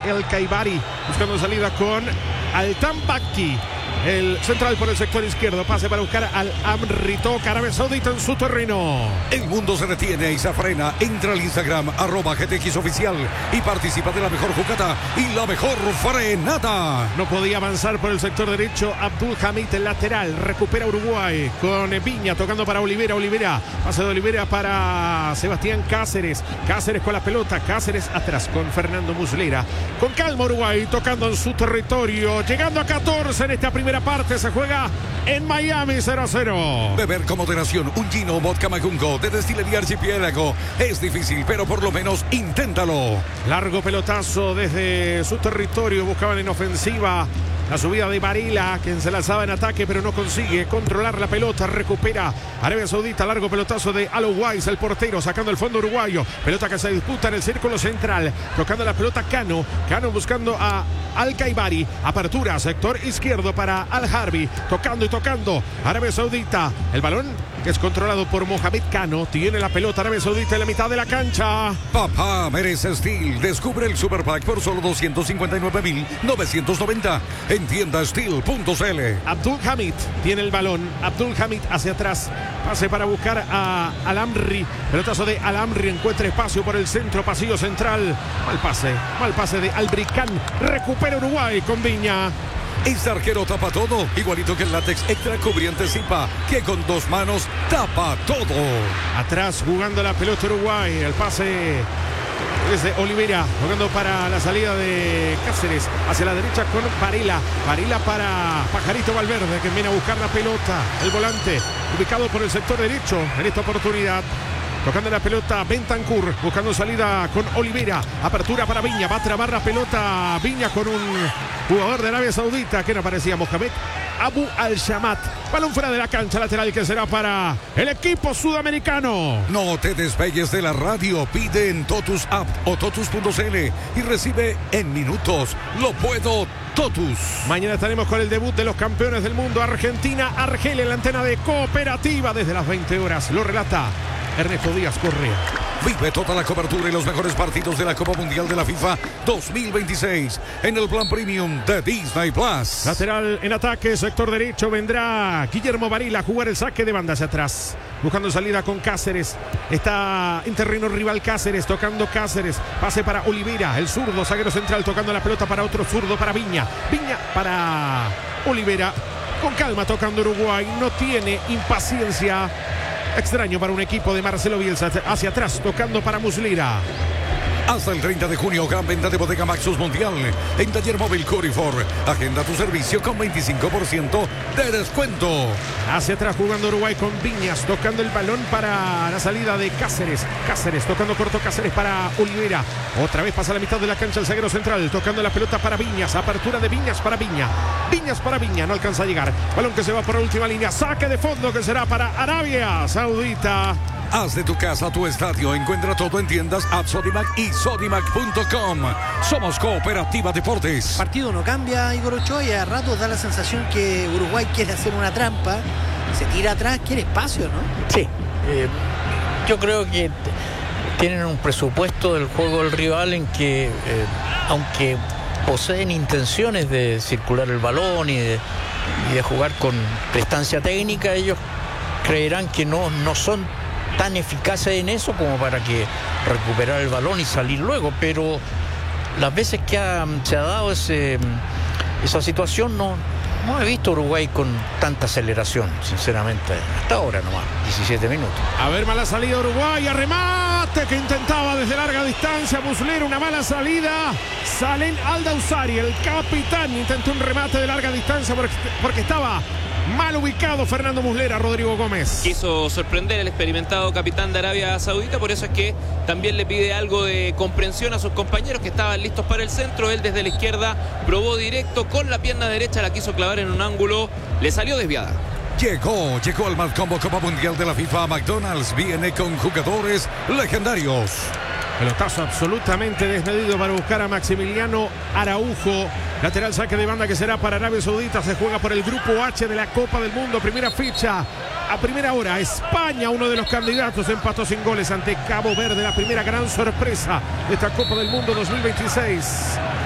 El Kaibari buscando salida con Altanbaki. El central por el sector izquierdo. Pase para buscar al Amri. Toca Arabia Saudita en su terreno. El mundo se detiene y se frena. Entra al Instagram @GTX Oficial y participa de la mejor jugada y la mejor frenata. No podía avanzar por el sector derecho Abdul Hamid, el lateral. Recupera Uruguay con Viña tocando para Olivera. Olivera. Pase de Olivera para Sebastián Cáceres. Cáceres con la pelota. Cáceres atrás con Fernando Muslera. Con calma Uruguay tocando en su territorio. Llegando a 14 en esta primera parte. Se juega en Miami 0-0. Beber con moderación un gin o vodka Macungo de Destilería Archipiélago es difícil, pero por lo menos inténtalo. Largo pelotazo desde su territorio. Buscaban en ofensiva la subida de Varela, quien se lanzaba en ataque pero no consigue controlar la pelota. Recupera Arabia Saudita. Largo pelotazo de Alo Weiss, el portero, sacando el fondo uruguayo. Pelota que se disputa en el círculo central. Tocando la pelota Cano. Cano buscando a Al Kaibari. Apertura, sector izquierdo para Al Harbi. Tocando y tocando Arabia Saudita. El balón que es controlado por Mohamed Cano. Tiene la pelota Arabia Saudita en la mitad de la cancha. Papá merece Steel. Descubre el Super Pack por solo 259.990 en tiendasteel.cl. Abdul Hamid tiene el balón. Abdul Hamid hacia atrás. Pase para buscar a Al-Amri. Pelotazo de Al-Amri. Encuentra espacio por el centro. Pasillo central. Mal pase de Albricán. Recupera Uruguay con Viña. Este arquero tapa todo, igualito que el látex extra cubriente Zipa, que con dos manos tapa todo. Atrás jugando la pelota Uruguay. El pase desde Olivera, jugando para la salida de Cáceres. Hacia la derecha con Varela. Varela para Pajarito Valverde, que viene a buscar la pelota. El volante, ubicado por el sector derecho en esta oportunidad. Tocando la pelota Bentancur, buscando salida con Olivera. Apertura para Viña, va a trabar la pelota Viña con un jugador de Arabia Saudita que no parecía Mohamed Abu Al-Shamat. Balón fuera de la cancha, lateral que será para el equipo sudamericano. No te despegues de la radio, pide en Totus App o Totus.cl y recibe en minutos. Lo puedo Totus. Mañana estaremos con el debut de los campeones del mundo, Argentina-Argelia, en la antena de Cooperativa desde las 20 horas. Lo relata Ernesto Díaz Correa. Vive toda la cobertura y los mejores partidos de la Copa Mundial de la FIFA 2026 en el plan premium de Disney Plus. Lateral en ataque, sector derecho, vendrá Guillermo Varela a jugar el saque de banda hacia atrás. Buscando salida con Cáceres. Está en terreno rival Cáceres, tocando Cáceres. Pase para Olivera, el zurdo, zaguero central, tocando la pelota para otro zurdo, para Viña. Viña para Olivera. Con calma tocando Uruguay, no tiene impaciencia. Extraño para un equipo de Marcelo Bielsa. Hacia atrás, tocando para Muslera. Hasta el 30 de junio, gran venta de Bodega Maxus Mundial en Taller Móvil Curifor. Agenda tu servicio con 25% de descuento. Hacia atrás jugando Uruguay con Viñas, tocando el balón para la salida de Cáceres. Cáceres tocando corto, Cáceres para Olivera. Otra vez pasa a la mitad de la cancha el zaguero central, tocando la pelota para Viñas. Apertura de Viñas para Viña. Viñas para Viña, no alcanza a llegar. Balón que se va por la última línea. Saque de fondo que será para Arabia Saudita. Haz de tu casa tu estadio. Encuentra todo en tiendas App Sodimac y Sodimac.com. Somos Cooperativa Deportes. El partido no cambia, Igor Ochoa, y a ratos da la sensación que Uruguay quiere hacer una trampa. Se tira atrás, quiere espacio, ¿no? Sí. Yo creo que tienen un presupuesto del juego del rival en que, aunque poseen intenciones de circular el balón y de jugar con prestancia técnica, ellos creerán que no son tan eficaces en eso como para que recuperar el balón y salir luego, pero las veces que se ha dado esa situación no he visto a Uruguay con tanta aceleración, sinceramente, hasta ahora nomás, 17 minutos. A ver, mala salida de Uruguay, a remate que intentaba desde larga distancia Muslera, una mala salida. Salem Aldausari, el capitán, intentó un remate de larga distancia porque estaba mal ubicado Fernando Muslera. Rodrigo Gómez quiso sorprender al experimentado capitán de Arabia Saudita, por eso es que también le pide algo de comprensión a sus compañeros que estaban listos para el centro. Él desde la izquierda probó directo con la pierna derecha, la quiso clavar en un ángulo, le salió desviada. Llegó al Mad Combo Copa Mundial de la FIFA. McDonald's viene con jugadores legendarios. Pelotazo absolutamente desmedido para buscar a Maximiliano Araujo. Lateral saque de banda que será para Arabia Saudita. Se juega por el grupo H de la Copa del Mundo. Primera ficha. A primera hora, España, uno de los candidatos, empató sin goles ante Cabo Verde. La primera gran sorpresa de esta Copa del Mundo 2026.